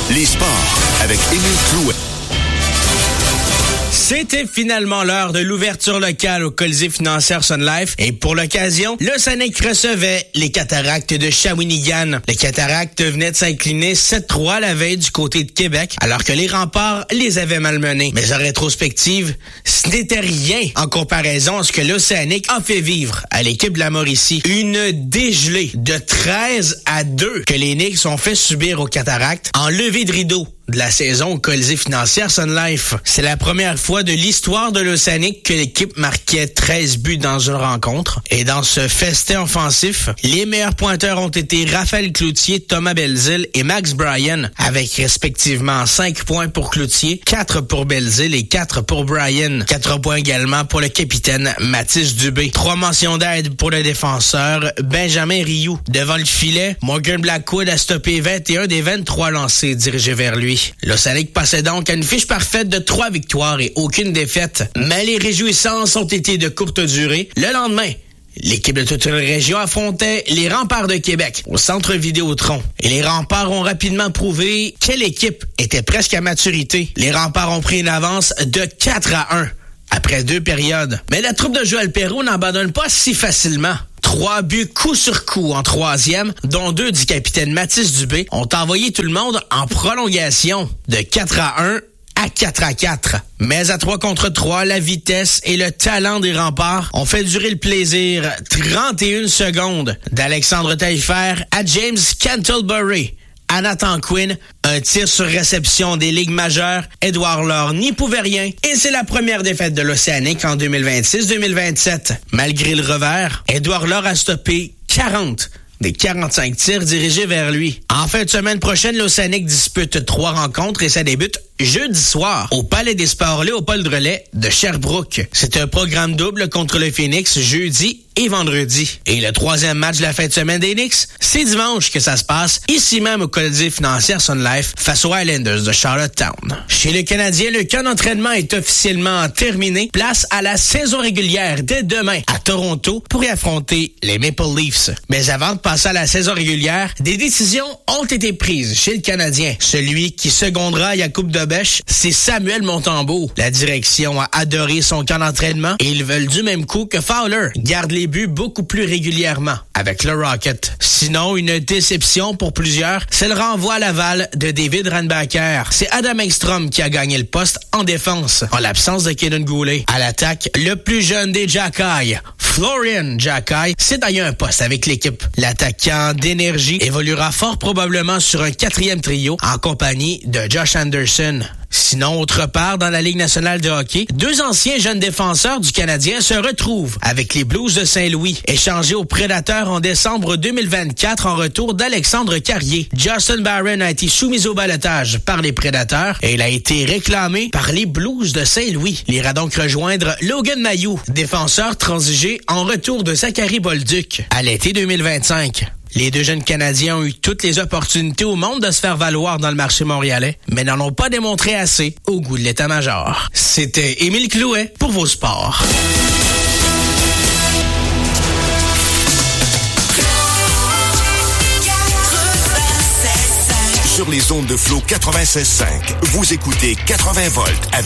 Les sports avec Émile Clouet. C'était finalement l'heure de l'ouverture locale au Colisée financière Sun Life et pour l'occasion, l'Océanic recevait les Cataractes de Shawinigan. Les Cataractes venaient de s'incliner 7-3 la veille du côté de Québec, alors que les Remparts les avaient malmenés. Mais en rétrospective, ce n'était rien en comparaison à ce que l'Océanic a fait vivre à l'équipe de la Mauricie. Une dégelée de 13-2 que les Knicks ont fait subir aux Cataractes en levée de rideau de la saison au Colisée financière Sun Life. C'est la première fois de l'histoire de l'Océanic que l'équipe marquait 13 buts dans une rencontre. Et dans ce festin offensif, les meilleurs pointeurs ont été Raphaël Cloutier, Thomas Belzile et Max Bryan, avec respectivement 5 points pour Cloutier, 4 pour Belzile et 4 pour Bryan. 4 points également pour le capitaine Mathis Dubé. 3 mentions d'aide pour le défenseur Benjamin Rioux. Devant le filet, Morgan Blackwood a stoppé 21 des 23 lancés dirigés vers lui. L'Océanic passait donc à une fiche parfaite de 3 victoires et aucune défaite. Mais les réjouissances ont été de courte durée. Le lendemain, l'équipe de toute une région affrontait les Remparts de Québec au Centre Vidéotron. Et les Remparts ont rapidement prouvé quelle équipe était presque à maturité. Les Remparts ont pris une avance de 4-1 après 2 périodes. Mais la troupe de Joël Perreault n'abandonne pas si facilement. 3 buts coup sur coup en troisième, dont 2 du capitaine Mathis Dubé, ont envoyé tout le monde en prolongation de 4-1 à 4-4. Mais à 3 contre 3, la vitesse et le talent des Remparts ont fait durer le plaisir 31 secondes d'Alexandre Taillefer à James Cantlebury. À Nathan Quinn, un tir sur réception des ligues majeures, Édouard Laure n'y pouvait rien et c'est la première défaite de l'Océanic en 2026-2027. Malgré le revers, Édouard Laure a stoppé 40 des 45 tirs dirigés vers lui. En fin de semaine prochaine, l'Océanic dispute 3 rencontres et ça débute jeudi soir au Palais des Sports Léopold-Relais de Sherbrooke. C'est un programme double contre le Phoenix jeudi et vendredi. Et le 3e match de la fin de semaine des Knicks, c'est dimanche que ça se passe, ici même au Colisée financière Sun Life, face aux Highlanders de Charlottetown. Chez les Canadiens, le camp d'entraînement est officiellement terminé. Place à la saison régulière dès demain à Toronto pour y affronter les Maple Leafs. Mais avant de passer à la saison régulière, des décisions ont été prises chez le Canadien. Celui qui secondera Yacoub Dobèche, c'est Samuel Montembeault. La direction a adoré son camp d'entraînement et ils veulent du même coup que Fowler garde les buts beaucoup plus régulièrement avec le Rocket. Sinon, une déception pour plusieurs, c'est le renvoi à Laval de David Reinbacher. C'est Adam Ekstrom qui a gagné le poste en défense, en l'absence de Kaden Goulet. À l'attaque, le plus jeune des Jackeye, Florian Jackeye, s'est taillé un poste avec l'équipe. L'attaquant d'énergie évoluera fort probablement sur un 4e trio en compagnie de Josh Anderson. Sinon, autre part, dans la Ligue nationale de hockey, 2 anciens jeunes défenseurs du Canadien se retrouvent avec les Blues de Saint-Louis, échangés aux Prédateurs en décembre 2024 en retour d'Alexandre Carrier. Justin Barron a été soumis au ballottage par les Prédateurs et il a été réclamé par les Blues de Saint-Louis. Il ira donc rejoindre Logan Mailloux, défenseur transigé en retour de Zachary Bolduc à l'été 2025. Les 2 jeunes Canadiens ont eu toutes les opportunités au monde de se faire valoir dans le marché montréalais, mais n'en ont pas démontré assez au goût de l'état-major. C'était Émile Clouet pour vos sports. Sur les ondes de Flow 96.5, vous écoutez 80 volts avec